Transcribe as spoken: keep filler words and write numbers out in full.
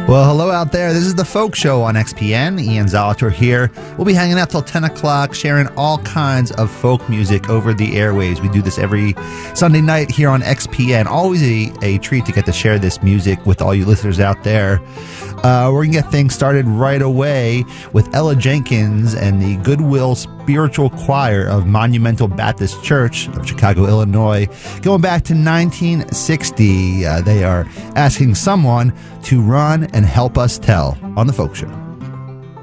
Well, hello out there. This is the Folk Show on X P N. Ian Zolator here. We'll be hanging out till ten o'clock, sharing all kinds of folk music over the airwaves. We do this every Sunday night here on X P N. Always a, a treat to get to share this music with all you listeners out there. Uh, we're going to get things started right away with Ella Jenkins and the Goodwill Spiritual Choir of Monumental Baptist Church of Chicago, Illinois. Going back to nineteen sixty, uh, they are asking someone to run and help us tell on the Folk Show.